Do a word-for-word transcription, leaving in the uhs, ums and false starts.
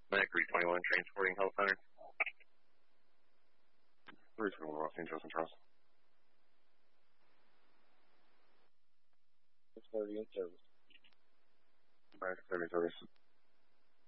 Mercury twenty-one, transporting health center. three twenty-one, Los Angeles and Charles. six thirty in service. Back thirty service.